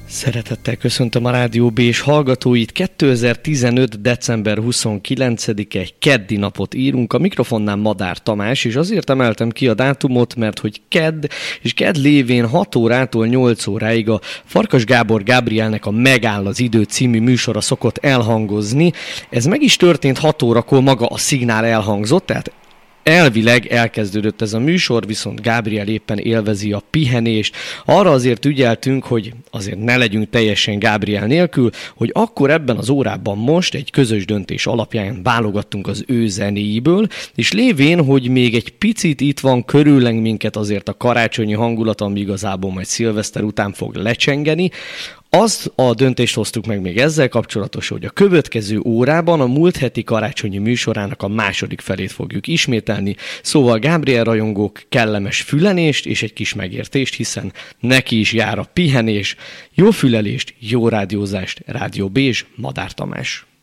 Szeretettel köszöntöm a Rádió B-s hallgatóit. 2015. december 29-e, egy keddi napot írunk. A mikrofonnál Madár Tamás, és azért emeltem ki a dátumot, mert hogy kedd, és kedd lévén 6 órától 8 óráig a Farkas Gábor Gábrielnek a Megáll az idő című műsora szokott elhangozni. Ez meg is történt 6 órakor, maga a szignál elhangzott, tehát elvileg elkezdődött ez a műsor, viszont Gábriel éppen élvezi a pihenést. Arra azért ügyeltünk, hogy azért ne legyünk teljesen Gábriel nélkül, hogy akkor ebben az órában most egy közös döntés alapján válogattunk az ő zenéiből, és lévén, hogy még egy picit itt van körülünk minket azért a karácsonyi hangulat, ami igazából majd szilveszter után fog lecsengeni, azt a döntést hoztuk meg még ezzel kapcsolatos, hogy a következő órában a múlt heti karácsonyi műsorának a második felét fogjuk ismételni, szóval Gábriel rajongók kellemes fülenést és egy kis megértést, hiszen neki is jár a pihenés. Jó fülelést, jó rádiózást, Rádió B-s, Madár Tamás.